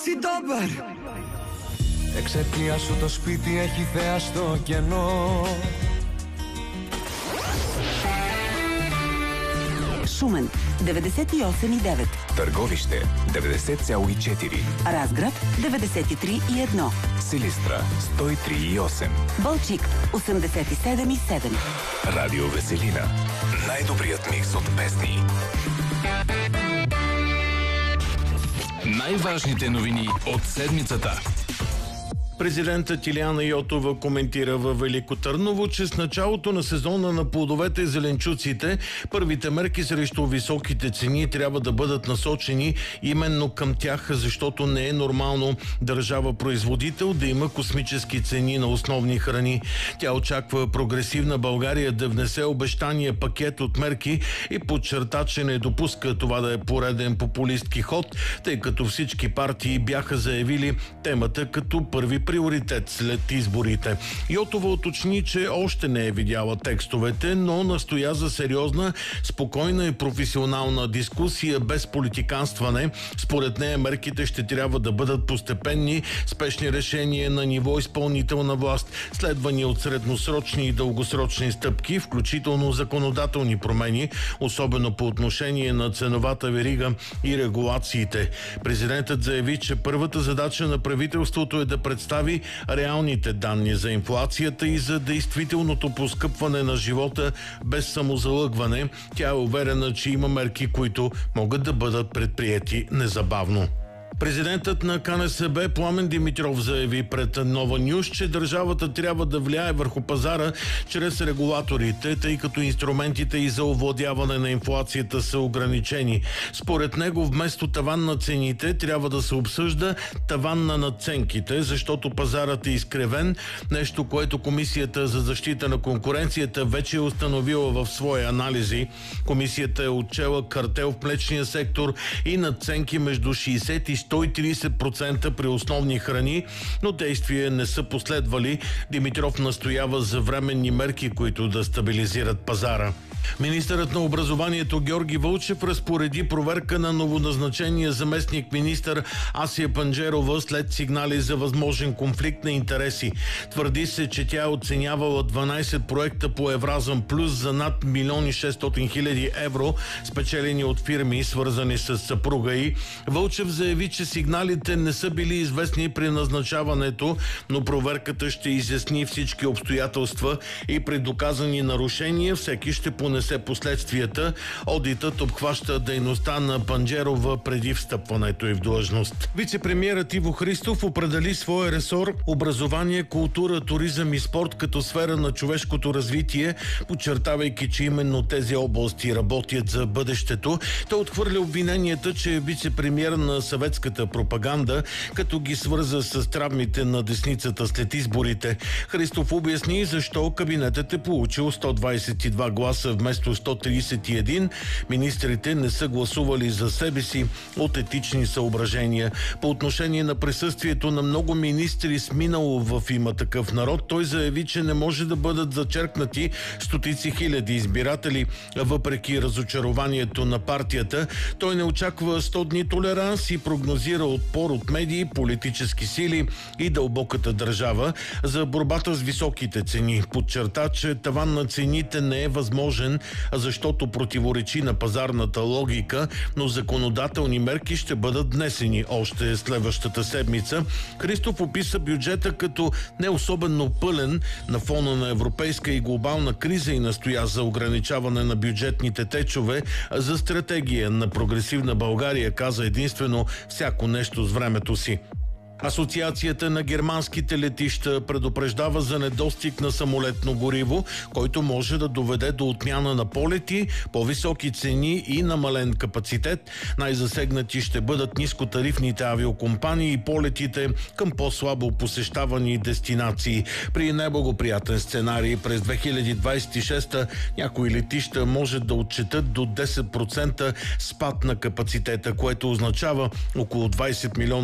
si dobar. Εξαιτίας σου το σπίτι έχει θέα στο κενό. Шумен 98,9. Търговище 90,4. Разград 93,1. Силистра 103,8. Балчик 87,7. Радио Веселина. Най-добрият микс от песни. Най-важните новини от седмицата. Президентът Илияна Йотова коментира във Велико Търново, че с началото на сезона на плодовете и зеленчуците първите мерки срещу високите цени трябва да бъдат насочени именно към тях, защото не е нормално държава-производител да има космически цени на основни храни. Тя очаква прогресивна България да внесе обещания пакет от мерки и подчерта, че не допуска това да е пореден популистки ход, тъй като всички партии бяха заявили темата като първи приоритет след изборите. Йотова уточни, че още не е видяла текстовете, но настоя за сериозна, спокойна и професионална дискусия без политиканстване. Според нея мерките ще трябва да бъдат постепенни, спешни решения на ниво изпълнителна власт, следвани от средносрочни и дългосрочни стъпки, включително законодателни промени, особено по отношение на ценовата верига и регулациите. Президентът заяви, че първата задача на правителството е да представи реалните данни за инфлацията и за действителното поскъпване на живота без самозалъгване. Тя е уверена, че има мерки, които могат да бъдат предприети незабавно. Президентът на КНСБ Пламен Димитров заяви пред Нова Нюз, че държавата трябва да влияе върху пазара чрез регулаторите, тъй като инструментите и за овладяване на инфлацията са ограничени. Според него вместо таван на цените трябва да се обсъжда таван на надценките, защото пазарът е изкривен, нещо, което Комисията за защита на конкуренцията вече е установила в свои анализи. Комисията е отчела картел в млечния сектор и надценки между 60 и 130% при основни храни, но действия не са последвали. Димитров настоява за временни мерки, които да стабилизират пазара. Министърът на образованието Георги Вълчев разпореди проверка на новоназначения заместник-министър Асия Панджерова след сигнали за възможен конфликт на интереси. Твърди се, че тя е оценявала 12 проекта по Евразъм Плюс за над 1 600 000 евро, спечелени от фирми, свързани с съпруга й. Вълчев заяви, че сигналите не са били известни при назначаването, но проверката ще изясни всички обстоятелства и при доказани нарушения всеки ще понесе последствията. Одитът обхваща дейността на Панджерова преди встъпването й в длъжност. Вицепремиерът Иво Христов определи своя ресор образование, култура, туризъм и спорт като сфера на човешкото развитие, подчертавайки, че именно тези области работят за бъдещето. Той отхвърля обвиненията, че е вицепремиер на съветската пропаганда, като ги свърза с травмите на десницата след изборите. Христов обясни защо кабинетът е получил 122 гласа вместо 131. Министрите не са гласували за себе си от етични съображения. По отношение на присъствието на много министри с минало в Има такъв народ, той заяви, че не може да бъдат зачеркнати стотици хиляди избиратели, въпреки разочарованието на партията. Той не очаква 100 дни толеранс и прогнозира отпор от медии, политически сили и дълбоката държава за борбата с високите цени. Подчерта, че таван на цените не е възможен, защото противоречи на пазарната логика, но законодателни мерки ще бъдат внесени още следващата седмица. Христов описа бюджета като не особено пълен на фона на европейска и глобална криза и настоя за ограничаване на бюджетните течове. За стратегия на прогресивна България каза единствено всяко нещо с времето си. Асоциацията на германските летища предупреждава за недостиг на самолетно гориво, който може да доведе до отмяна на полети, по-високи цени и намален капацитет. Най-засегнати ще бъдат нискотарифните авиокомпании и полетите към по-слабо посещавани дестинации. При неблагоприятен сценарий през 2026 някои летища може да отчетат до 10% спад на капацитета, което означава около 20 милиона